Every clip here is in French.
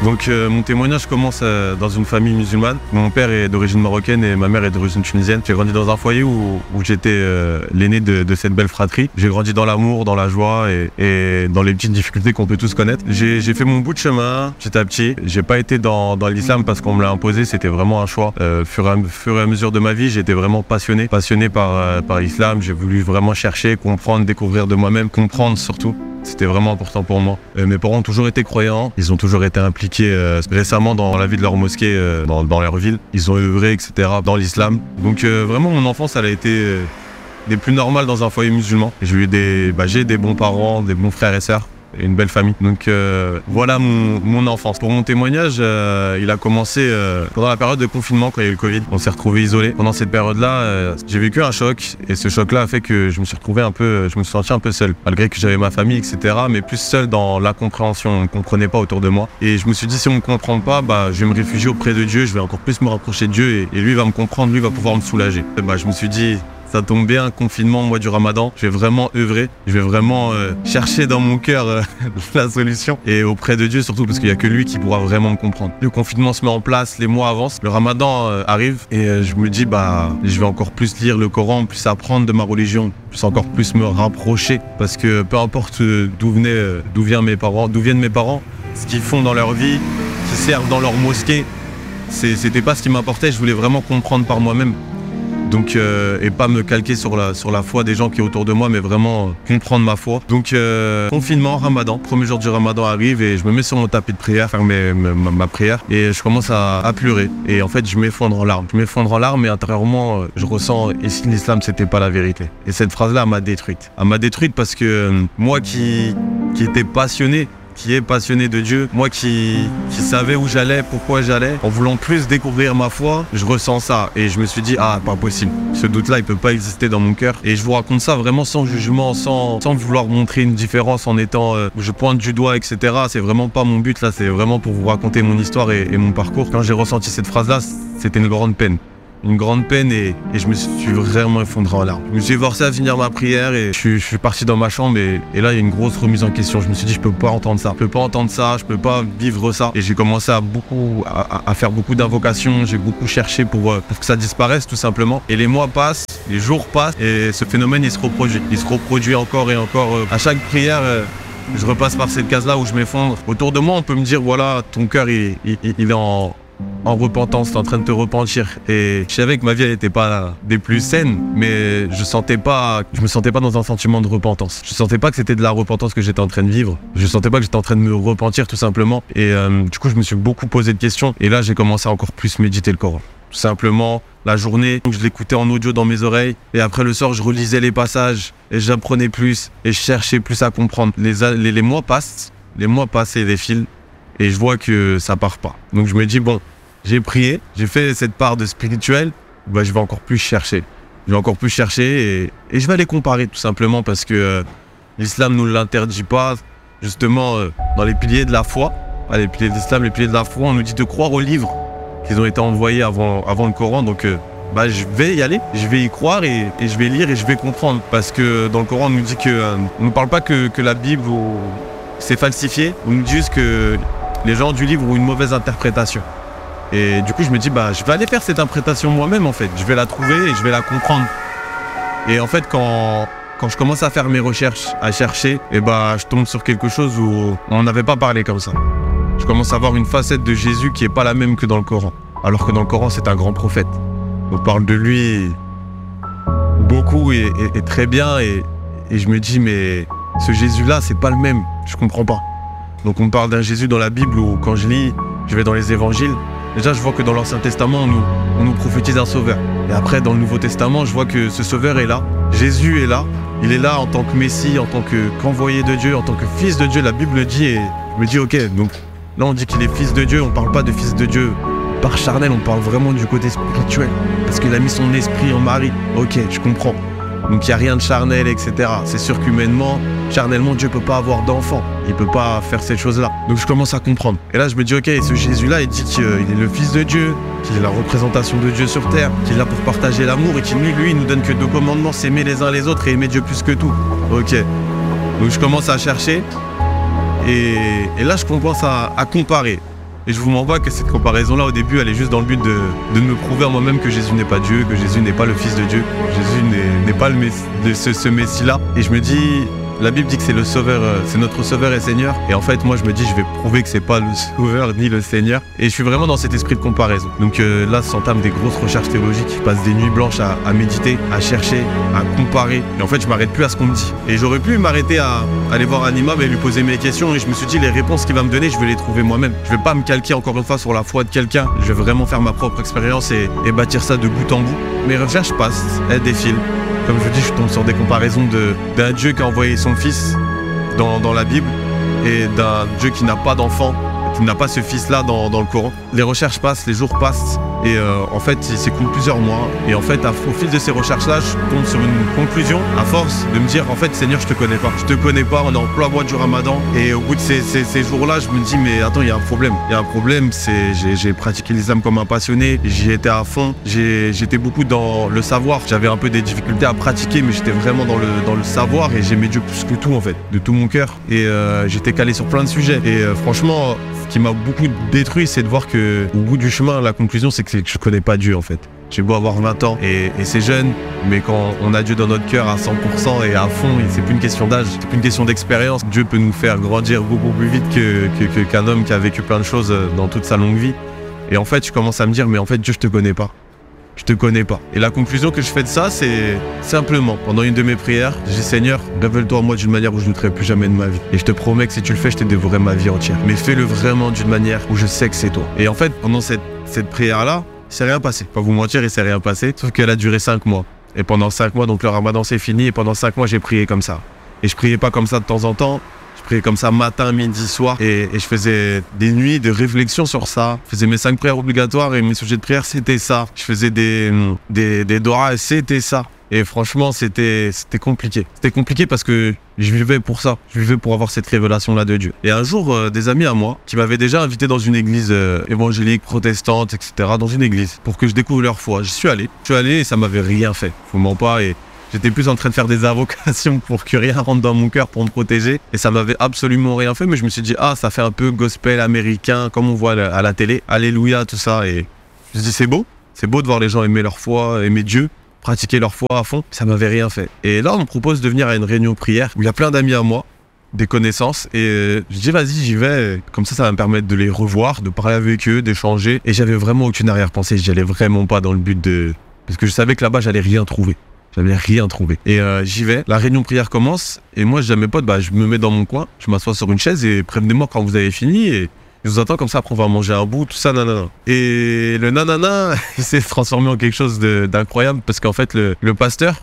Donc mon témoignage commence dans une famille musulmane. Mon père est d'origine marocaine et ma mère est d'origine tunisienne. J'ai grandi dans un foyer où j'étais l'aîné de cette belle fratrie. J'ai grandi dans l'amour, dans la joie et dans les petites difficultés qu'on peut tous connaître. J'ai fait mon bout de chemin petit à petit. J'ai pas été dans l'islam parce qu'on me l'a imposé, c'était vraiment un choix. Fur et à mesure de ma vie, j'étais vraiment passionné par l'islam. J'ai voulu vraiment chercher, comprendre, découvrir de moi-même, comprendre surtout. C'était vraiment important pour moi. Mes parents ont toujours été croyants, ils ont toujours été impliqués récemment dans la vie de leur mosquée, dans leur ville. Ils ont œuvré, etc. dans l'islam. Donc vraiment mon enfance, elle a été des plus normales dans un foyer musulman. J'ai eu des bons parents, des bons frères et sœurs. Et une belle famille. Donc voilà mon enfance. Pour mon témoignage, il a commencé pendant la période de confinement quand il y a eu le Covid. On s'est retrouvés isolés. Pendant cette période-là, j'ai vécu un choc et ce choc-là a fait que je me suis senti un peu seul. Malgré que j'avais ma famille, etc. Mais plus seul dans l'incompréhension. On ne comprenait pas autour de moi. Et je me suis dit, si on ne me comprend pas, je vais me réfugier auprès de Dieu. Je vais encore plus me rapprocher de Dieu et lui va me comprendre, lui va pouvoir me soulager. Je me suis dit, ça tombe bien, confinement, mois du Ramadan. Je vais vraiment œuvrer, je vais vraiment chercher dans mon cœur la solution. Et auprès de Dieu surtout, parce qu'il n'y a que lui qui pourra vraiment me comprendre. Le confinement se met en place, les mois avancent, le Ramadan arrive et je me dis, je vais encore plus lire le Coran, plus apprendre de ma religion, encore plus me rapprocher. Parce que peu importe d'où viennent mes parents, ce qu'ils font dans leur vie, qui servent dans leur mosquée, c'était pas ce qui m'importait, je voulais vraiment comprendre par moi-même. Donc, et pas me calquer sur la foi des gens qui est autour de moi, mais vraiment comprendre ma foi. Donc, confinement, Ramadan, premier jour du Ramadan arrive et je me mets sur mon tapis de prière, faire ma prière et je commence à pleurer. Et en fait, je m'effondre en larmes. Et intérieurement, je ressens « et si l'islam, c'était pas la vérité ?» Et cette phrase-là m'a détruite. Elle m'a détruite parce que moi qui était passionné, qui est passionné de Dieu, moi qui savais où j'allais, pourquoi j'allais, en voulant plus découvrir ma foi, je ressens ça et je me suis dit pas possible, ce doute-là il peut pas exister dans mon cœur et je vous raconte ça vraiment sans jugement, sans vouloir montrer une différence en étant je pointe du doigt, etc. C'est vraiment pas mon but là, c'est vraiment pour vous raconter mon histoire et mon parcours. Quand j'ai ressenti cette phrase-là, c'était une grande peine et je me suis vraiment effondré en larmes. Je me suis forcé à finir ma prière et je suis parti dans ma chambre et là il y a une grosse remise en question. Je me suis dit je peux pas entendre ça, je peux pas vivre ça. Et j'ai commencé à faire beaucoup d'invocations, j'ai beaucoup cherché pour que ça disparaisse tout simplement. Et les mois passent, les jours passent et ce phénomène il se reproduit encore et encore. À chaque prière, je repasse par cette case-là où je m'effondre. Autour de moi on peut me dire voilà, ton cœur il est en repentance, t'es en train de te repentir. Et je savais que ma vie elle était pas des plus saines, mais je me sentais pas dans un sentiment de repentance. Je sentais pas que c'était de la repentance que j'étais en train de vivre. Je sentais pas que j'étais en train de me repentir tout simplement. Et du coup je me suis beaucoup posé de questions. Et là j'ai commencé à encore plus méditer le Coran. Tout simplement, la journée, je l'écoutais en audio dans mes oreilles. Et après le soir, je relisais les passages et j'apprenais plus et je cherchais plus à comprendre. Les mois passent et défilent. Et je vois que ça part pas. Donc je me dis j'ai prié, j'ai fait cette part de spirituel, je vais encore plus chercher. Et je vais aller comparer tout simplement parce que l'islam nous l'interdit pas. Justement, dans les piliers de la foi, les piliers de l'islam, les piliers de la foi, on nous dit de croire aux livres qui ont été envoyés avant le Coran. Donc je vais y aller, je vais y croire et je vais lire et je vais comprendre. Parce que dans le Coran, on nous dit on ne parle pas que la Bible c'est falsifié, on nous dit juste que les gens du livre ont une mauvaise interprétation. Et du coup, je me dis, je vais aller faire cette interprétation moi-même, en fait. Je vais la trouver et je vais la comprendre. Et en fait, quand je commence à faire mes recherches, à chercher, je tombe sur quelque chose où on n'avait pas parlé comme ça. Je commence à voir une facette de Jésus qui n'est pas la même que dans le Coran. Alors que dans le Coran, c'est un grand prophète. On parle de lui beaucoup et très bien. Et je me dis, mais ce Jésus-là, c'est pas le même. Je comprends pas. Donc on parle d'un Jésus dans la Bible où quand je lis, je vais dans les évangiles. Déjà, je vois que dans l'Ancien Testament, on nous prophétise un sauveur. Et après, dans le Nouveau Testament, je vois que ce sauveur est là. Jésus est là. Il est là en tant que Messie, en tant qu'envoyé de Dieu, en tant que fils de Dieu. La Bible le dit et je me dis, ok, donc là, on dit qu'il est fils de Dieu. On ne parle pas de fils de Dieu par charnel, on parle vraiment du côté spirituel. Parce qu'il a mis son esprit en Marie. Ok, je comprends. Donc il n'y a rien de charnel, etc. C'est sûr qu'humainement, charnellement, Dieu ne peut pas avoir d'enfant. Il ne peut pas faire cette chose-là. Donc je commence à comprendre. Et là, je me dis, ok, ce Jésus-là, il dit qu'il est le Fils de Dieu, qu'il est la représentation de Dieu sur terre, qu'il est là pour partager l'amour et qu'il, lui, il nous donne que 2 commandements, s'aimer les uns les autres et aimer Dieu plus que tout. Ok. Donc je commence à chercher et là, je commence à comparer. Et je vous mens pas que cette comparaison-là, au début, elle est juste dans le but de me prouver à moi-même que Jésus n'est pas Dieu, que Jésus n'est pas le Fils de Dieu, Jésus n'est pas ce Messie-là. Et je me dis, la Bible dit que c'est le Sauveur, c'est notre Sauveur et Seigneur. Et en fait, moi, je me dis, je vais prouver que c'est pas le Sauveur ni le Seigneur. Et je suis vraiment dans cet esprit de comparaison. Donc là, s'entament des grosses recherches théologiques. Je passe des nuits blanches à méditer, à chercher, à comparer. Et en fait, je m'arrête plus à ce qu'on me dit. Et j'aurais pu m'arrêter à aller voir un imam et lui poser mes questions. Et je me suis dit, les réponses qu'il va me donner, je vais les trouver moi-même. Je vais pas me calquer encore une fois sur la foi de quelqu'un. Je vais vraiment faire ma propre expérience et bâtir ça de bout en bout. Mes recherches passent, elles défilent. Comme je vous dis, je tombe sur des comparaisons d'un Dieu qui a envoyé son Fils dans la Bible et d'un Dieu qui n'a pas d'enfant, qui n'a pas ce Fils-là dans le Coran. Les recherches passent, les jours passent et en fait, il s'écoule plusieurs mois. Et en fait, au fil de ces recherches-là, je tombe sur une conclusion à force de me dire, en fait, Seigneur, je te connais pas. Je te connais pas, on est en plein mois du Ramadan. Et au bout de ces jours-là, je me dis, mais attends, il y a un problème. Il y a un problème, j'ai pratiqué l'islam comme un passionné, j'y étais à fond, j'étais beaucoup dans le savoir. J'avais un peu des difficultés à pratiquer, mais j'étais vraiment dans le savoir et j'aimais Dieu plus que tout, en fait, de tout mon cœur. Et j'étais calé sur plein de sujets. Et franchement, ce qui m'a beaucoup détruit, c'est de voir que au bout du chemin, la conclusion, c'est que je connais pas Dieu, en fait. J'ai beau avoir 20 ans et c'est jeune, mais quand on a Dieu dans notre cœur à 100% et à fond, c'est plus une question d'âge, c'est plus une question d'expérience. Dieu peut nous faire grandir beaucoup plus vite qu'un homme qui a vécu plein de choses dans toute sa longue vie. Et en fait, je commence à me dire, mais en fait, Dieu, je te connais pas. Je te connais pas. Et la conclusion que je fais de ça, c'est simplement, pendant une de mes prières, je dis, Seigneur, révèle-toi à moi d'une manière où je ne douterai plus jamais de ma vie. Et je te promets que si tu le fais, je te dévorerai ma vie entière. Mais fais-le vraiment d'une manière où je sais que c'est toi. Et en fait, pendant cette prière-là, il s'est rien passé. Pas vous mentir, il s'est rien passé. Sauf qu'elle a duré 5 mois. Et pendant 5 mois, donc le Ramadan c'est fini. Et pendant 5 mois, j'ai prié comme ça. Et je priais pas comme ça de temps en temps. Je priais comme ça matin, midi, soir. Et je faisais des nuits de réflexion sur ça. Je faisais mes 5 prières obligatoires et mes sujets de prière, c'était ça. Je faisais des doras et c'était ça. Et franchement, c'était compliqué. C'était compliqué parce que je vivais pour ça. Je vivais pour avoir cette révélation-là de Dieu. Et un jour, des amis à moi, qui m'avaient déjà invité dans une église évangélique, protestante, etc., dans une église, pour que je découvre leur foi. J'y suis allé. Je suis allé et ça m'avait rien fait. Je vous mens pas. Et j'étais plus en train de faire des invocations pour que rien rentre dans mon cœur pour me protéger. Et ça m'avait absolument rien fait. Mais je me suis dit, ça fait un peu gospel américain, comme on voit à la télé. Alléluia, tout ça. Et je me suis dit, c'est beau. C'est beau de voir les gens aimer leur foi, aimer Dieu, pratiquer leur foi à fond. Ça m'avait rien fait. Et là, on me propose de venir à une réunion prière où il y a plein d'amis à moi, des connaissances. Et je dis, vas-y, j'y vais. Comme ça va me permettre de les revoir, de parler avec eux, d'échanger. Et j'avais vraiment aucune arrière-pensée. J'y allais vraiment pas dans le but de... Parce que je savais que là-bas, j'allais rien trouver. J'avais rien trouvé. Et j'y vais. La réunion prière commence. Et moi, je dis à mes potes, je me mets dans mon coin. Je m'assois sur une chaise et prévenez-moi quand vous avez fini. Et je vous attends comme ça. Après, on va manger un bout, tout ça, nanana. Et le nanana, il s'est transformé en quelque chose d'incroyable. Parce qu'en fait, le pasteur,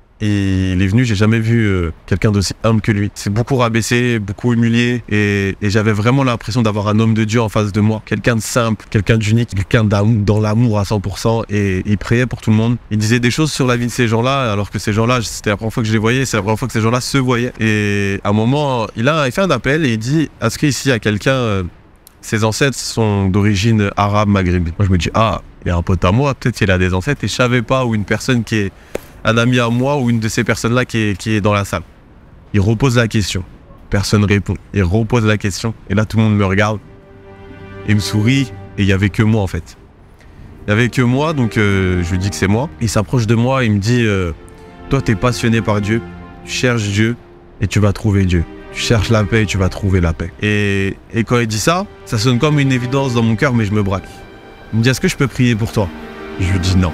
il est venu, j'ai jamais vu quelqu'un d'aussi humble que lui. C'est beaucoup rabaissé, beaucoup humilié. Et j'avais vraiment l'impression d'avoir un homme de Dieu en face de moi. Quelqu'un de simple, quelqu'un d'unique, quelqu'un dans l'amour à 100%. Et il priait pour tout le monde. Il disait des choses sur la vie de ces gens-là, alors que ces gens-là, c'était la première fois que je les voyais, c'est la première fois que ces gens-là se voyaient. Et à un moment, il fait un appel et il dit, est-ce qu'ici, il y a quelqu'un, ses ancêtres sont d'origine arabe, maghrébine. Moi, je me dis, il y a un pote à moi, peut-être qu'il a des ancêtres. Et je savais pas, ou une personne qui est un ami à moi ou une de ces personnes-là qui est dans la salle. Il repose la question. Personne ne répond. Il repose la question. Et là, tout le monde me regarde. Il me sourit. Et il n'y avait que moi, en fait. Il n'y avait que moi, donc je lui dis que c'est moi. Il s'approche de moi. Il me dit, toi, tu es passionné par Dieu. Tu cherches Dieu et tu vas trouver Dieu. Tu cherches la paix et tu vas trouver la paix. Et quand il dit ça, ça sonne comme une évidence dans mon cœur, mais je me braque. Il me dit, est-ce que je peux prier pour toi? Je lui dis non.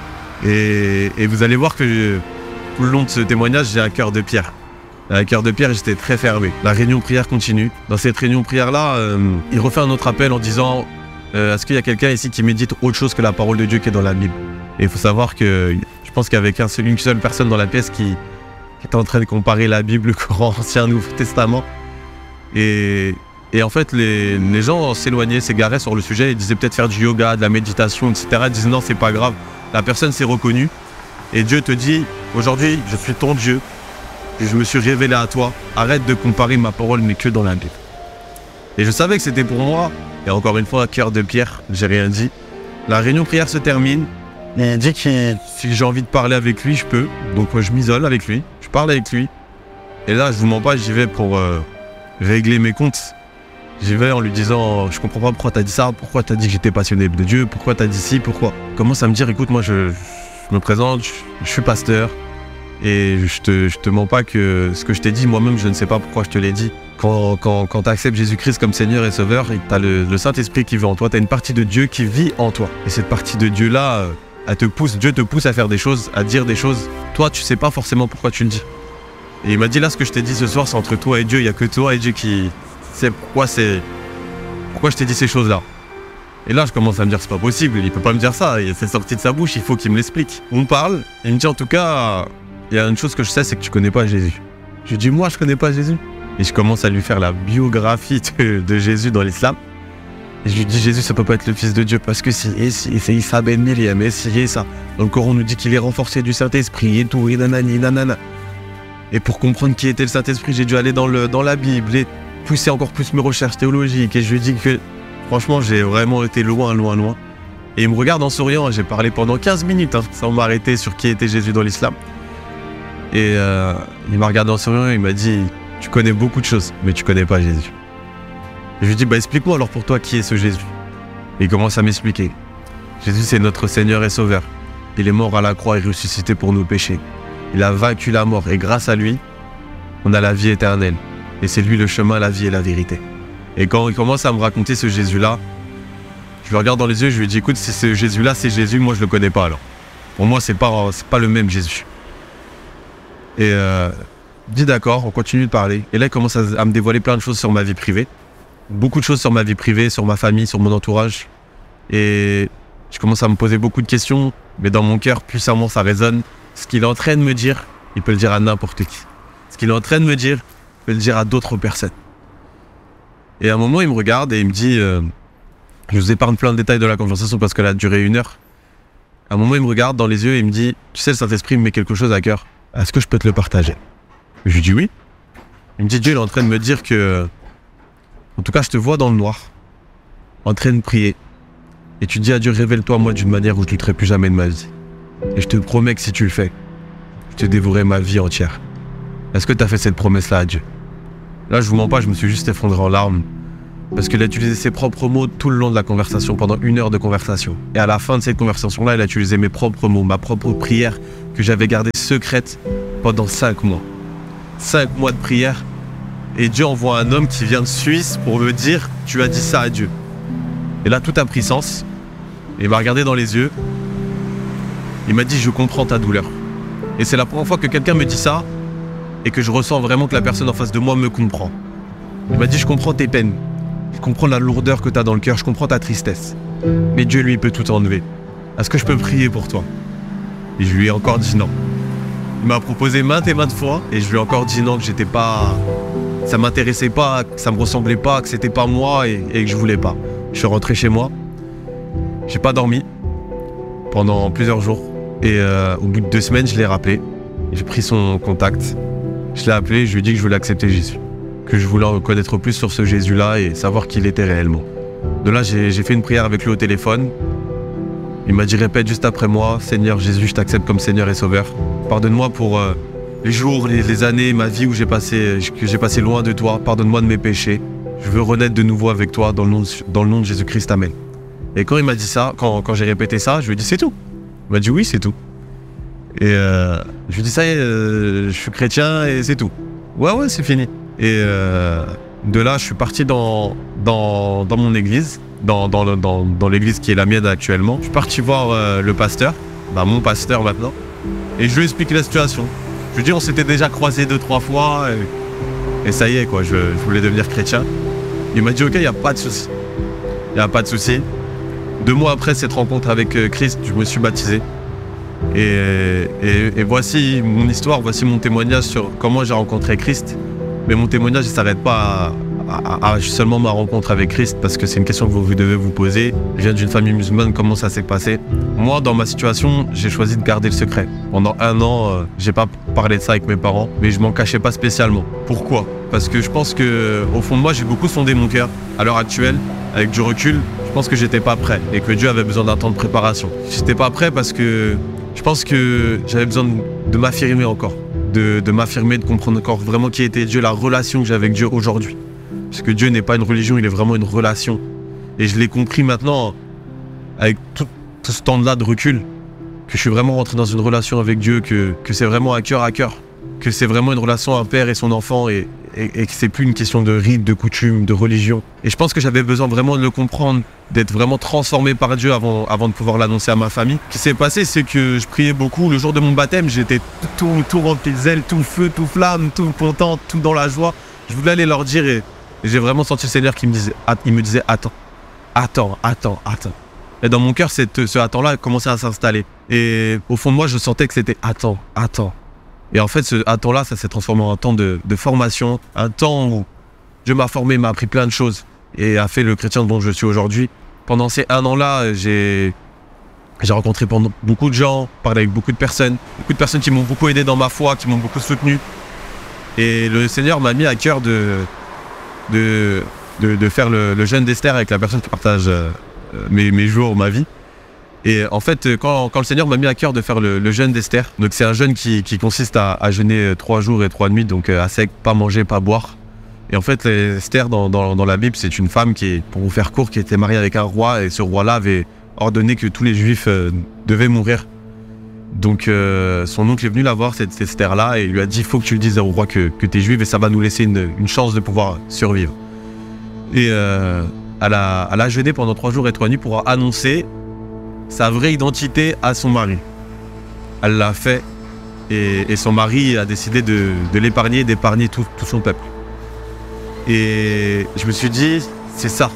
Et vous allez voir que tout le long de ce témoignage, j'ai un cœur de pierre. Un cœur de pierre, j'étais très fermé. La réunion prière continue. Dans cette réunion prière-là, il refait un autre appel en disant est-ce qu'il y a quelqu'un ici qui médite autre chose que la parole de Dieu qui est dans la Bible? Et il faut savoir que je pense qu'il y avait une seule personne dans la pièce qui était en train de comparer la Bible, le Coran, Ancien, Nouveau Testament. Et en fait, les gens s'éloignaient, s'égaraient sur le sujet. Ils disaient peut-être faire du yoga, de la méditation, etc. Ils disaient non, c'est pas grave. La personne s'est reconnue et Dieu te dit aujourd'hui je suis ton Dieu et je me suis révélé à toi, arrête de comparer, ma parole n'est que dans la Bible. Et je savais que c'était pour moi, et encore une fois, cœur de pierre, j'ai rien dit. La réunion prière se termine, il dit que si j'ai envie de parler avec lui, je peux, donc je m'isole avec lui, je parle avec lui, et là je vous mens pas, j'y vais pour régler mes comptes. J'y vais en lui disant, je comprends pas pourquoi t'as dit ça, pourquoi t'as dit que j'étais passionné de Dieu, pourquoi t'as dit ci, pourquoi. Il commence à me dire, écoute, moi je me présente, je suis pasteur et je te mens pas que ce que je t'ai dit, moi-même je ne sais pas pourquoi je te l'ai dit. Quand tu acceptes Jésus-Christ comme Seigneur et Sauveur, et que tu as le Saint-Esprit qui vit en toi, tu as une partie de Dieu qui vit en toi. Et cette partie de Dieu-là, Dieu te pousse à faire des choses, à dire des choses. Toi, tu sais pas forcément pourquoi tu le dis. Et il m'a dit là, ce que je t'ai dit ce soir, c'est entre toi et Dieu. Il n'y a que toi et Dieu qui sait pourquoi je t'ai dit ces choses-là. Et là, je commence à me dire, c'est pas possible, il peut pas me dire ça. C'est sorti de sa bouche, il faut qu'il me l'explique. On parle, il me dit en tout cas, il y a une chose que je sais, c'est que tu connais pas Jésus. Je lui dis, moi, je connais pas Jésus. Et je commence à lui faire la biographie de Jésus dans l'islam. Et je lui dis, Jésus, ça peut pas être le Fils de Dieu parce que c'est Issa ben Myriam, et ça. Dans le Coran, on nous dit qu'il est renforcé du Saint-Esprit et tout, et nanani, nanana. Et pour comprendre qui était le Saint-Esprit, j'ai dû aller dans la Bible et pousser encore plus mes recherches théologiques. Et je lui dis que, franchement, j'ai vraiment été loin. Et il me regarde en souriant. J'ai parlé pendant 15 minutes, sans m'arrêter sur qui était Jésus dans l'islam. Et il m'a regardé en souriant et il m'a dit, tu connais beaucoup de choses, mais tu connais pas Jésus. Et je lui dis, explique-moi alors pour toi qui est ce Jésus. Et il commence à m'expliquer. Jésus, c'est notre Seigneur et Sauveur. Il est mort à la croix et ressuscité pour nos péchés. Il a vaincu la mort et grâce à lui, on a la vie éternelle. Et c'est lui le chemin, la vie et la vérité. Et quand il commence à me raconter ce Jésus-là, je le regarde dans les yeux et je lui dis, écoute, si ce Jésus-là, c'est Jésus, moi je le connais pas alors. Pour moi, c'est pas le même Jésus. Et dis d'accord, on continue de parler. Et là, il commence à me dévoiler plein de choses sur ma vie privée. Beaucoup de choses sur ma vie privée, sur ma famille, sur mon entourage. Et je commence à me poser beaucoup de questions, mais dans mon cœur, puissamment, ça résonne. Ce qu'il est en train de me dire, il peut le dire à n'importe qui. Ce qu'il est en train de me dire, il peut le dire à d'autres personnes. Et à un moment, il me regarde et il me dit... je vous épargne plein de détails de la conversation parce qu'elle a duré 1 heure. À un moment, il me regarde dans les yeux et il me dit, tu sais, le Saint-Esprit me met quelque chose à cœur. Est-ce que je peux te le partager? Je lui dis oui. Il me dit, Dieu il est en train de me dire que, en tout cas, je te vois dans le noir, en train de prier. Et tu dis à Dieu, révèle-toi moi d'une manière où je ne douterai plus jamais de ma vie. Et je te promets que si tu le fais, je te dévorerai ma vie entière. Est-ce que tu as fait cette promesse-là à Dieu? Là, je vous mens pas, je me suis juste effondré en larmes. Parce qu'il a utilisé ses propres mots tout le long de la conversation, pendant 1 heure de conversation. Et à la fin de cette conversation-là, il a utilisé mes propres mots, ma propre prière que j'avais gardée secrète pendant 5 mois. 5 mois de prière. Et Dieu envoie un homme qui vient de Suisse pour me dire « Tu as dit ça à Dieu ». Et là, tout a pris sens. Et il m'a regardé dans les yeux. Il m'a dit « Je comprends ta douleur ». Et c'est la première fois que quelqu'un me dit ça et que je ressens vraiment que la personne en face de moi me comprend. Il m'a dit « Je comprends tes peines. Je comprends la lourdeur que tu as dans le cœur, je comprends ta tristesse. Mais Dieu, lui, peut tout enlever. Est-ce que je peux prier pour toi ?» Et je lui ai encore dit non. Il m'a proposé maintes et maintes fois, et je lui ai encore dit non, que j'étais pas... ça m'intéressait pas, que ça me ressemblait pas, que c'était pas moi et que je voulais pas. Je suis rentré chez moi. J'ai pas dormi pendant plusieurs jours. Et au bout de 2 semaines, je l'ai rappelé. J'ai pris son contact. Je l'ai appelé, je lui ai dit que je voulais accepter Jésus. Que je voulais en connaître plus sur ce Jésus-là et savoir qui il était réellement. De là, j'ai fait une prière avec lui au téléphone. Il m'a dit, répète juste après moi, Seigneur Jésus, je t'accepte comme Seigneur et Sauveur. Pardonne-moi pour les jours, les années, ma vie que j'ai passé loin de toi. Pardonne-moi de mes péchés. Je veux renaître de nouveau avec toi dans le nom de Jésus-Christ. Amen. Et quand il m'a dit ça, quand j'ai répété ça, je lui ai dit, c'est tout. Il m'a dit, oui, c'est tout. Et je lui ai dit, ça y est, je suis chrétien et c'est tout. Ouais, c'est fini. Et de là, je suis parti dans mon église, dans l'église qui est la mienne actuellement. Je suis parti voir le pasteur, mon pasteur maintenant, et je lui ai expliqué la situation. Je lui ai dit, on s'était déjà croisés 2-3 fois, et ça y est, quoi, je voulais devenir chrétien. Il m'a dit, ok, il n'y a pas de souci. Il n'y a pas de souci. 2 mois après cette rencontre avec Christ, je me suis baptisé. Et voici mon histoire, voici mon témoignage sur comment j'ai rencontré Christ. Mais mon témoignage ne s'arrête pas à seulement ma rencontre avec Christ, parce que c'est une question que vous devez vous poser. Je viens d'une famille musulmane, comment ça s'est passé? Moi, dans ma situation, j'ai choisi de garder le secret. Pendant 1 an, j'ai pas parlé de ça avec mes parents, mais je m'en cachais pas spécialement. Pourquoi? Parce que je pense qu'au fond de moi, j'ai beaucoup sondé mon cœur. À l'heure actuelle, avec du recul, je pense que j'étais pas prêt et que Dieu avait besoin d'un temps de préparation. J'étais pas prêt parce que je pense que j'avais besoin de m'affirmer encore. De m'affirmer, de comprendre encore vraiment qui était Dieu, la relation que j'ai avec Dieu aujourd'hui. Parce que Dieu n'est pas une religion, il est vraiment une relation. Et je l'ai compris maintenant, avec tout ce temps-là de recul, que je suis vraiment rentré dans une relation avec Dieu, que c'est vraiment à cœur, que c'est vraiment une relation un père et son enfant, et que c'est plus une question de rite, de coutume, de religion. Et je pense que j'avais besoin vraiment de le comprendre, d'être vraiment transformé par Dieu avant de pouvoir l'annoncer à ma famille. Ce qui s'est passé, c'est que je priais beaucoup. Le jour de mon baptême, j'étais tout rempli de zèle, tout feu, tout flamme, tout content, tout dans la joie. Je voulais aller leur dire, et j'ai vraiment senti le Seigneur qui me disait attends. Et dans mon cœur, ce attends-là commençait à s'installer. Et au fond de moi, je sentais que c'était attends. Et en fait, ce attends-là, ça s'est transformé en un temps de formation, un temps où Dieu m'a formé, m'a appris plein de choses et a fait le chrétien dont je suis aujourd'hui. Pendant ces 1 an-là, j'ai rencontré beaucoup de gens, parlé avec beaucoup de personnes qui m'ont beaucoup aidé dans ma foi, qui m'ont beaucoup soutenu. Et le Seigneur m'a mis à cœur de faire le jeûne d'Esther avec la personne qui partage mes jours, ma vie. Et en fait, quand le Seigneur m'a mis à cœur de faire le jeûne d'Esther, donc c'est un jeûne qui consiste à jeûner 3 jours et 3 nuits, donc à sec, pas manger, pas boire. Et en fait, Esther, dans la Bible, c'est une femme qui, pour vous faire court, qui était mariée avec un roi, et ce roi-là avait ordonné que tous les Juifs devaient mourir. Donc son oncle est venu la voir, cette Esther-là, et il lui a dit « Il faut que tu le dises au roi que tu es juive, et ça va nous laisser une chance de pouvoir survivre. » Et elle a jeûné pendant 3 jours et 3 nuits pour annoncer sa vraie identité à son mari. Elle l'a fait, et son mari a décidé de l'épargner, d'épargner tout son peuple. Et je me suis dit, c'est ça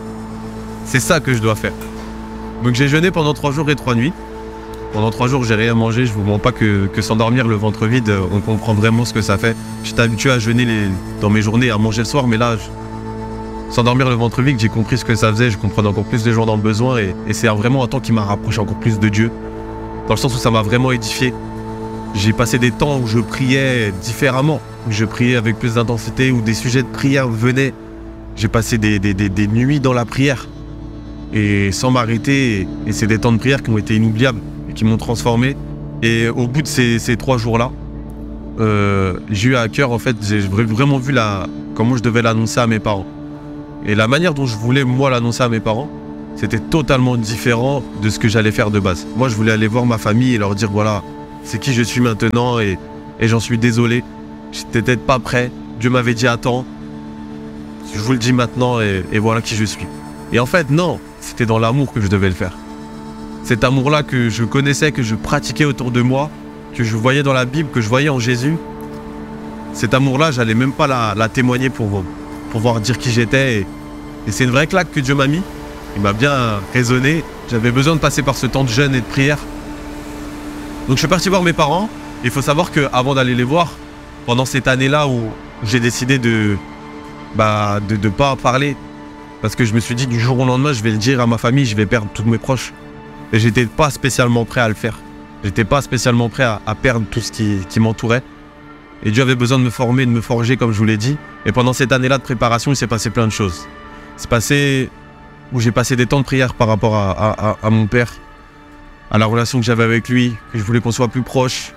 que je dois faire. Donc j'ai jeûné pendant 3 jours et 3 nuits. Pendant 3 jours, j'ai rien mangé. Je vous mens pas que s'endormir le ventre vide, on comprend vraiment ce que ça fait. J'étais habitué à jeûner dans mes journées, à manger le soir, mais là, s'endormir le ventre vide, j'ai compris ce que ça faisait. Je comprenais encore plus les gens dans le besoin, et c'est vraiment un temps qui m'a rapproché encore plus de Dieu, dans le sens où ça m'a vraiment édifié. J'ai passé des temps où je priais différemment, où je priais avec plus d'intensité, où des sujets de prière venaient. J'ai passé des nuits dans la prière, et sans m'arrêter, et c'est des temps de prière qui ont été inoubliables, et qui m'ont transformé. Et au bout de ces 3 jours-là, j'ai eu à cœur, en fait, j'ai vraiment vu comment je devais l'annoncer à mes parents. Et la manière dont je voulais, moi, l'annoncer à mes parents, c'était totalement différent de ce que j'allais faire de base. Moi, je voulais aller voir ma famille et leur dire, voilà, c'est qui je suis maintenant, et j'en suis désolé. J'étais peut-être pas prêt. Dieu m'avait dit, attends. Je vous le dis maintenant, et voilà qui je suis. Et en fait, non, c'était dans l'amour que je devais le faire. Cet amour-là que je connaissais, que je pratiquais autour de moi, que je voyais dans la Bible, que je voyais en Jésus. Cet amour-là, j'allais même pas la témoigner pour pouvoir dire qui j'étais. Et c'est une vraie claque que Dieu m'a mis. Il m'a bien raisonné. J'avais besoin de passer par ce temps de jeûne et de prière. Donc je suis parti voir mes parents. Il faut savoir qu'avant d'aller les voir, pendant cette année-là où j'ai décidé de pas parler, parce que je me suis dit du jour au lendemain, je vais le dire à ma famille, je vais perdre tous mes proches. Et j'étais pas spécialement prêt à le faire. J'étais pas spécialement prêt à perdre tout ce qui m'entourait. Et Dieu avait besoin de me former, de me forger, comme je vous l'ai dit. Et pendant cette année-là de préparation, il s'est passé plein de choses. C'est passé où j'ai passé des temps de prière par rapport à mon père, à la relation que j'avais avec lui, que je voulais qu'on soit plus proche,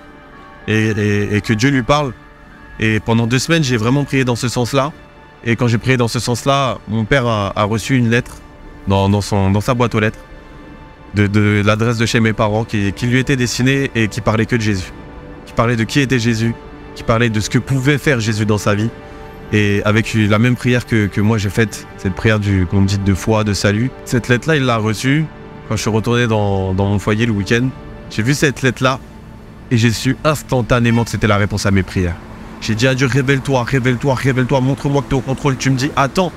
et que Dieu lui parle. Et pendant 2 semaines, j'ai vraiment prié dans ce sens-là. Et quand j'ai prié dans ce sens-là, mon père a reçu une lettre dans sa boîte aux lettres de l'adresse de chez mes parents qui lui était destinée et qui parlait que de Jésus. Qui parlait de qui était Jésus, qui parlait de ce que pouvait faire Jésus dans sa vie. Et avec la même prière que moi j'ai faite, cette prière qu'on dit de foi, de salut. Cette lettre-là, il l'a reçue quand je suis retourné dans mon foyer le week-end. J'ai vu cette lettre-là et j'ai su instantanément que c'était la réponse à mes prières. J'ai dit à Dieu, révèle-toi, montre-moi que tu es au contrôle. Tu me dis, attends,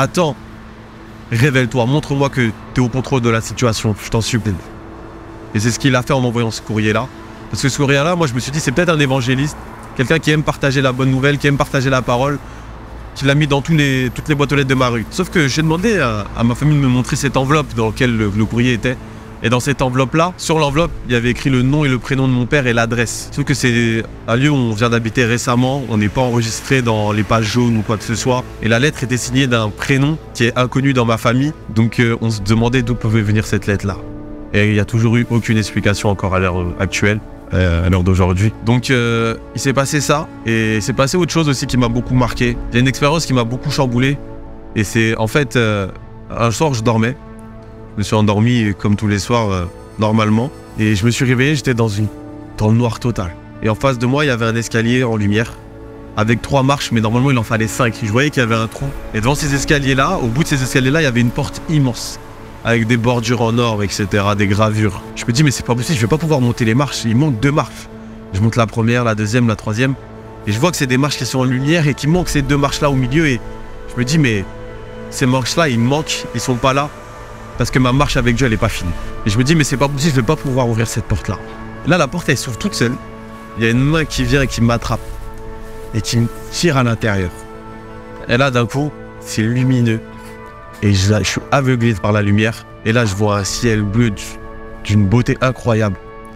révèle-toi, montre-moi que tu es au contrôle de la situation, je t'en supplie. Et c'est ce qu'il a fait en m'envoyant ce courrier-là. Parce que ce courrier-là, moi je me suis dit, c'est peut-être un évangéliste, quelqu'un qui aime partager la bonne nouvelle, qui aime partager la parole, qui l'a mis dans toutes les boîtes aux lettres de ma rue. Sauf que j'ai demandé à ma famille de me montrer cette enveloppe dans laquelle le courrier était. Et dans cette enveloppe-là, sur l'enveloppe, il y avait écrit le nom et le prénom de mon père et l'adresse. Sauf que c'est un lieu où on vient d'habiter récemment, on n'est pas enregistré dans les pages jaunes ou quoi que ce soit. Et la lettre était signée d'un prénom qui est inconnu dans ma famille. Donc on se demandait d'où pouvait venir cette lettre-là. Et il n'y a toujours eu aucune explication encore à l'heure actuelle. à l'heure d'aujourd'hui. Donc il s'est passé ça et il s'est passé autre chose aussi qui m'a beaucoup marqué. Il y a une expérience qui m'a beaucoup chamboulé et c'est en fait un soir je dormais. Je me suis endormi comme tous les soirs normalement et je me suis réveillé, j'étais dans le noir total. Et en face de moi il y avait un escalier en lumière avec 3 marches, mais normalement il en fallait 5. Je voyais qu'il y avait un trou. Et devant ces escaliers-là, au bout de ces escaliers-là, il y avait une porte immense, avec des bordures en or, etc., des gravures. Je me dis, mais c'est pas possible, je vais pas pouvoir monter les marches, il manque 2 marches. Je monte la première, la deuxième, la troisième, et je vois que c'est des marches qui sont en lumière et qu'il manque ces 2 marches-là au milieu. Et je me dis, mais ces marches-là, ils manquent, ils sont pas là, parce que ma marche avec Dieu, elle est pas finie. Et je me dis, mais c'est pas possible, je vais pas pouvoir ouvrir cette porte-là. Là, la porte, elle s'ouvre toute seule. Il y a une main qui vient et qui m'attrape. Et qui me tire à l'intérieur. Et là, d'un coup, c'est lumineux. Et je suis aveuglé par la lumière. Et là, je vois un ciel bleu d'une beauté incroyable.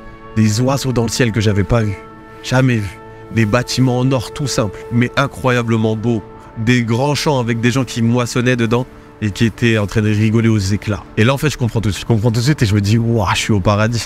Des oiseaux dans le ciel que j'avais pas vu. Jamais vu. Des bâtiments en or tout simples, mais incroyablement beaux. Des grands champs avec des gens qui moissonnaient dedans et qui étaient en train de rigoler aux éclats. Et là, en fait, je comprends tout de suite. Je comprends tout de suite et je me dis, waouh, je suis au paradis.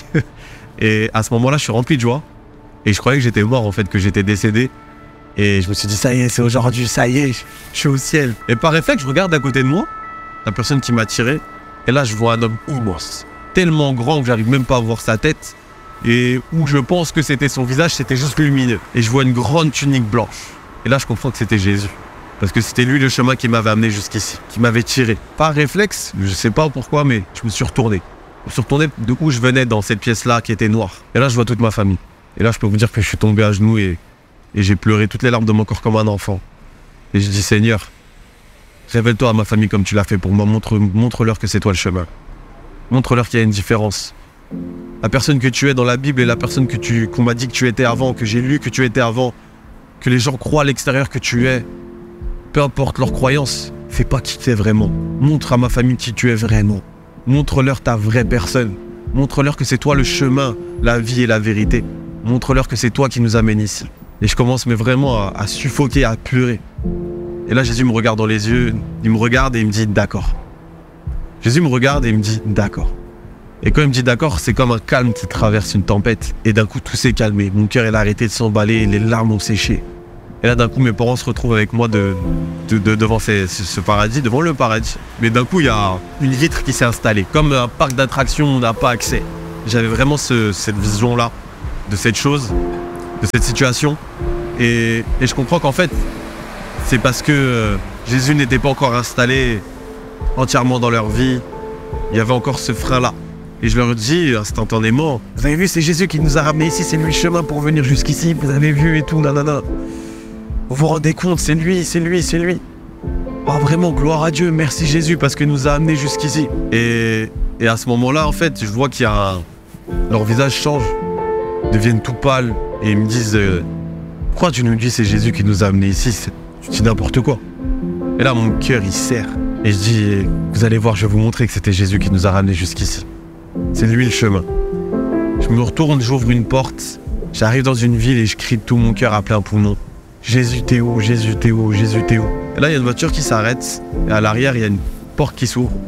Et à ce moment-là, je suis rempli de joie. Et je croyais que j'étais mort, en fait, que j'étais décédé. Et je me suis dit, ça y est, c'est aujourd'hui, ça y est, je suis au ciel. Et par réflexe, je regarde à côté de moi, la personne qui m'a tiré, et là, je vois un homme immense, tellement grand que j'arrive même pas à voir sa tête, et où je pense que c'était son visage, c'était juste lumineux. Et je vois une grande tunique blanche. Et là, je comprends que c'était Jésus. Parce que c'était lui le chemin qui m'avait amené jusqu'ici, qui m'avait tiré. Par réflexe, je sais pas pourquoi, mais je me suis retourné. Je me suis retourné de où je venais dans cette pièce-là qui était noire. Et là, je vois toute ma famille. Et là, je peux vous dire que je suis tombé à genoux et j'ai pleuré toutes les larmes de mon corps comme un enfant. Et je dis, Seigneur, révèle-toi à ma famille comme tu l'as fait pour moi. Montre-leur que c'est toi le chemin. Montre-leur qu'il y a une différence. La personne que tu es dans la Bible et la personne qu'on m'a dit que tu étais avant, que j'ai lu que tu étais avant, que les gens croient à l'extérieur que tu es, peu importe leur croyance, fais pas qui tu es vraiment. Montre à ma famille qui tu es vraiment. Montre-leur ta vraie personne. Montre-leur que c'est toi le chemin, la vie et la vérité. Montre-leur que c'est toi qui nous amènes ici. Et je commence mais vraiment à suffoquer, à pleurer. Et là, Jésus me regarde dans les yeux, il me regarde et il me dit « d'accord ». Jésus me regarde et il me dit « d'accord ». Et quand il me dit « d'accord », c'est comme un calme qui traverse une tempête. Et d'un coup, tout s'est calmé. Mon cœur, il a arrêté de s'emballer, les larmes ont séché. Et là, d'un coup, mes parents se retrouvent avec moi devant ce paradis, devant le paradis. Mais d'un coup, il y a une vitre qui s'est installée. Comme un parc d'attractions, on n'a pas accès. J'avais vraiment cette vision-là, de cette chose, de cette situation. Et je comprends qu'en fait, c'est parce que Jésus n'était pas encore installé entièrement dans leur vie. Il y avait encore ce frein-là. Et je leur dis instantanément, vous avez vu, c'est Jésus qui nous a ramenés ici, c'est lui le chemin pour venir jusqu'ici, vous avez vu et tout, nanana. Vous vous rendez compte, c'est lui, c'est lui, c'est lui. Oh vraiment, gloire à Dieu, merci Jésus parce qu'il nous a amenés jusqu'ici. Et à ce moment-là, en fait, je vois qu'il y a leur visage change, deviennent tout pâles et ils me disent pourquoi tu nous dis c'est Jésus qui nous a amenés ici, tu dis n'importe quoi. Et là, mon cœur, il serre. Et je dis, vous allez voir, je vais vous montrer que c'était Jésus qui nous a ramenés jusqu'ici. C'est lui le chemin. Je me retourne, j'ouvre une porte, j'arrive dans une ville et je crie de tout mon cœur à plein poumon. Jésus t'es où, Jésus t'es où, Jésus t'es où. Et là, il y a une voiture qui s'arrête et à l'arrière, il y a une porte qui s'ouvre.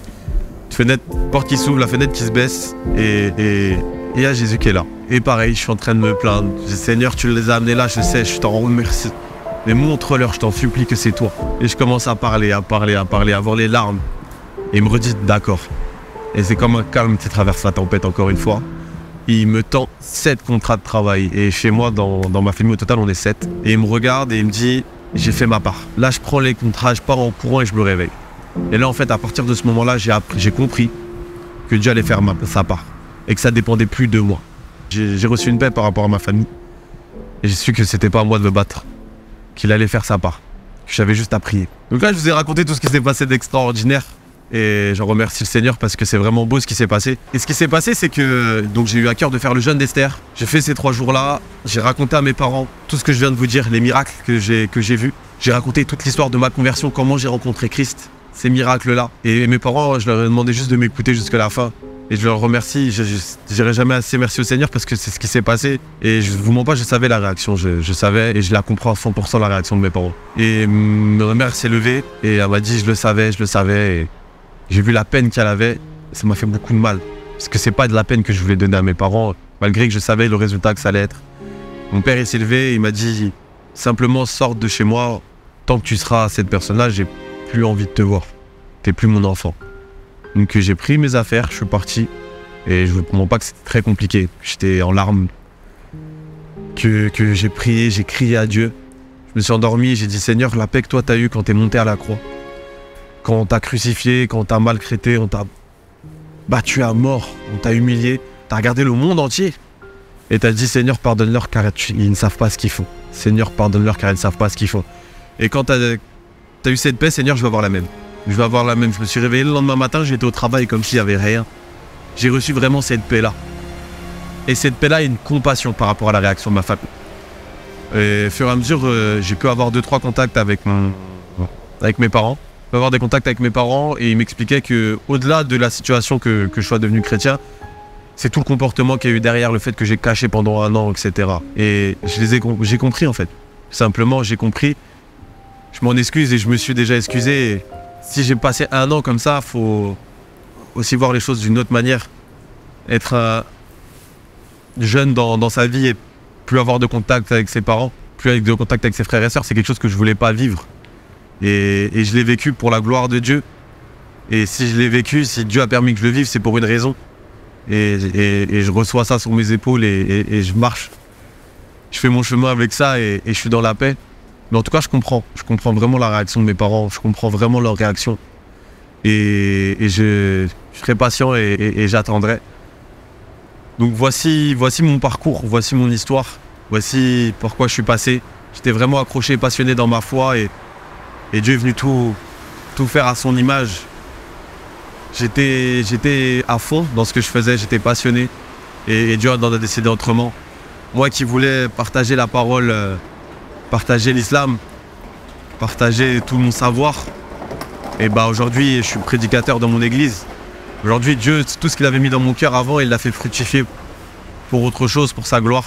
Porte qui s'ouvre, la fenêtre qui se baisse et il y a Jésus qui est là. Et pareil, je suis en train de me plaindre. Je dis, Seigneur, tu les as amenés là, je sais, je t'en remercie. Mais montre-leur, je t'en supplie que c'est toi. Et je commence à parler, à avoir les larmes. Et il me redit d'accord. Et c'est comme un calme qui traverse la tempête encore une fois. Il me tend 7 contrats de travail. Et chez moi, dans ma famille au total, on est 7. Et il me regarde et il me dit, j'ai fait ma part. Là, je prends les contrats, je pars en courant et je me réveille. Et là, en fait, à partir de ce moment-là, j'ai compris que Dieu allait faire sa part. Et que ça dépendait plus de moi. J'ai reçu une paix par rapport à ma famille. Et j'ai su que c'était pas à moi de me battre. Qu'il allait faire sa part. Que j'avais juste à prier. Donc là, je vous ai raconté tout ce qui s'est passé d'extraordinaire. Et j'en remercie le Seigneur parce que c'est vraiment beau ce qui s'est passé. Et ce qui s'est passé, c'est que donc j'ai eu à cœur de faire le jeûne d'Esther. J'ai fait ces 3 jours-là. J'ai raconté à mes parents tout ce que je viens de vous dire, les miracles que j'ai vus. J'ai raconté toute l'histoire de ma conversion, comment j'ai rencontré Christ, ces miracles-là. Et mes parents, je leur ai demandé juste de m'écouter jusqu'à la fin. Et je leur remercie. Je dirai jamais assez merci au Seigneur parce que c'est ce qui s'est passé. Et je vous mens pas, je savais la réaction. Je savais et je la comprends à 100% la réaction de mes parents. Et ma mère s'est levée et elle m'a dit je le savais. Et j'ai vu la peine qu'elle avait, ça m'a fait beaucoup de mal. Parce que c'est pas de la peine que je voulais donner à mes parents. malgré que je savais le résultat que ça allait être. Mon père il s'est levé et il m'a dit simplement sors de chez moi, tant que tu seras cette personne-là, j'ai plus envie de te voir. T'es plus mon enfant. Donc j'ai pris mes affaires, je suis parti et je ne vous promets pas que c'était très compliqué. J'étais en larmes, que j'ai prié, j'ai crié à Dieu. Je me suis endormi et j'ai dit Seigneur, la paix que toi t'as eue quand t'es monté à la croix, quand on t'a crucifié, quand on t'a maltraité, on t'a battu à mort, on t'a humilié, t'as regardé le monde entier et t'as dit Seigneur pardonne-leur car ils ne savent pas ce qu'ils font. Seigneur pardonne-leur car ils ne savent pas ce qu'ils font. Et quand t'as eu cette paix, Seigneur, je vais avoir la même. Je vais avoir la même. Je me suis réveillé le lendemain matin, j'étais au travail comme s'il n'y avait rien. J'ai reçu vraiment cette paix-là. Et cette paix-là est une compassion par rapport à la réaction de ma famille. Et au fur et à mesure, j'ai pu avoir 2-3 contacts avec mes parents. Je peux avoir des contacts avec mes parents et ils m'expliquaient qu'au-delà de la situation que je sois devenu chrétien, c'est tout le comportement qu'il y a eu derrière, le fait que j'ai caché pendant 1 an, etc. Et j'ai compris en fait. Simplement, j'ai compris. Je m'en excuse et je me suis déjà excusé. Et si j'ai passé 1 an comme ça, il faut aussi voir les choses d'une autre manière. Être jeune dans sa vie et plus avoir de contact avec ses parents, plus avec de contact avec ses frères et sœurs, c'est quelque chose que je voulais pas vivre. Et je l'ai vécu pour la gloire de Dieu. Et si je l'ai vécu, si Dieu a permis que je le vive, c'est pour une raison. Et je reçois ça sur mes épaules et je marche. Je fais mon chemin avec ça et je suis dans la paix. Mais en tout cas, je comprends. Je comprends vraiment la réaction de mes parents. Je comprends vraiment leur réaction. Et je serai patient et j'attendrai. Donc voici mon parcours, voici mon histoire. Voici pourquoi je suis passé. J'étais vraiment accroché et passionné dans ma foi et Dieu est venu tout faire à son image. J'étais à fond dans ce que je faisais, j'étais passionné et Dieu en a décidé autrement. Moi qui voulais partager la parole, partager l'islam, partager tout mon savoir, et aujourd'hui je suis prédicateur dans mon église. Aujourd'hui Dieu, tout ce qu'il avait mis dans mon cœur avant, il l'a fait fructifier pour autre chose, pour sa gloire.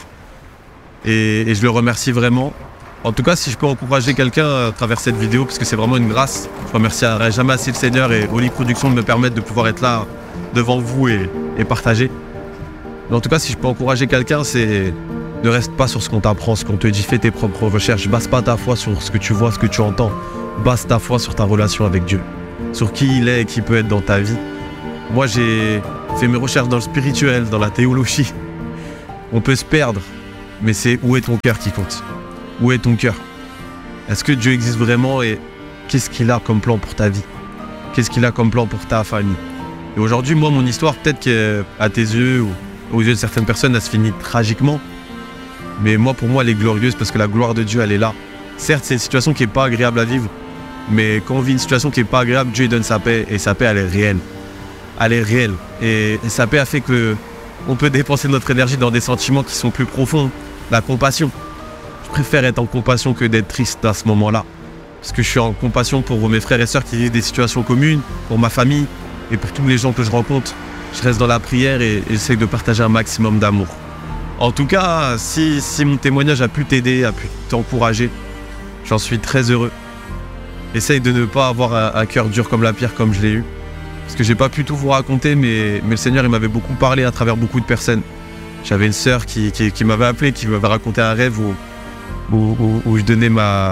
Et je le remercie vraiment. En tout cas, si je peux encourager quelqu'un à travers cette vidéo, parce que c'est vraiment une grâce, je remercierai jamais assez le Seigneur et Oli Productions de me permettre de pouvoir être là devant vous et partager. Mais en tout cas, si je peux encourager quelqu'un, c'est ne reste pas sur ce qu'on t'apprend, ce qu'on te dit, fais tes propres recherches, base pas ta foi sur ce que tu vois, ce que tu entends, base ta foi sur ta relation avec Dieu, sur qui il est et qui peut être dans ta vie. Moi, j'ai fait mes recherches dans le spirituel, dans la théologie. On peut se perdre, mais c'est où est ton cœur qui compte. Où est ton cœur? Est-ce que Dieu existe vraiment et qu'est-ce qu'il a comme plan pour ta vie? Qu'est-ce qu'il a comme plan pour ta famille? Et aujourd'hui, moi, mon histoire, peut-être qu'à tes yeux ou aux yeux de certaines personnes, elle se finit tragiquement. Mais moi, pour moi, elle est glorieuse parce que la gloire de Dieu, elle est là. Certes, c'est une situation qui n'est pas agréable à vivre, mais quand on vit une situation qui n'est pas agréable, Dieu donne sa paix et sa paix, elle est réelle. Elle est réelle. Et sa paix a fait qu'on peut dépenser notre énergie dans des sentiments qui sont plus profonds. La compassion. Je préfère être en compassion que d'être triste à ce moment-là. Parce que je suis en compassion pour mes frères et sœurs qui vivent des situations communes, pour ma famille et pour tous les gens que je rencontre. Je reste dans la prière et j'essaie de partager un maximum d'amour. En tout cas, si mon témoignage a pu t'aider, a pu t'encourager, j'en suis très heureux. Essaye de ne pas avoir un cœur dur comme la pierre comme je l'ai eu. Parce que j'ai pas pu tout vous raconter, mais le Seigneur il m'avait beaucoup parlé à travers beaucoup de personnes. J'avais une sœur qui m'avait appelé, qui m'avait raconté un rêve où je donnais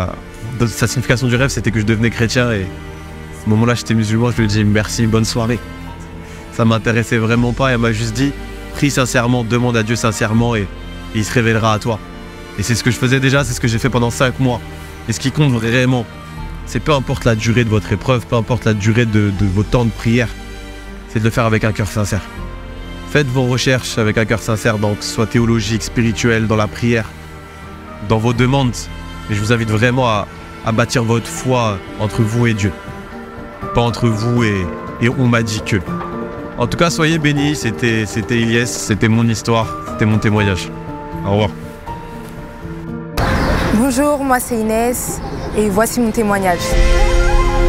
sa signification du rêve, c'était que je devenais chrétien et à ce moment-là j'étais musulman, je lui ai dit merci, bonne soirée. Ça m'intéressait vraiment pas, elle m'a juste dit prie sincèrement, demande à Dieu sincèrement et il se révélera à toi. Et c'est ce que je faisais déjà, c'est ce que j'ai fait pendant 5 mois. Et ce qui compte vraiment, c'est peu importe la durée de votre épreuve, peu importe la durée de vos temps de prière, c'est de le faire avec un cœur sincère. Faites vos recherches avec un cœur sincère, donc soit théologique, spirituel, dans la prière, dans vos demandes. Et je vous invite vraiment à bâtir votre foi entre vous et Dieu. Pas entre vous et on m'a dit que. En tout cas, soyez bénis, c'était Ilyes, c'était mon histoire, c'était mon témoignage. Au revoir. Bonjour, moi c'est Inès et voici mon témoignage.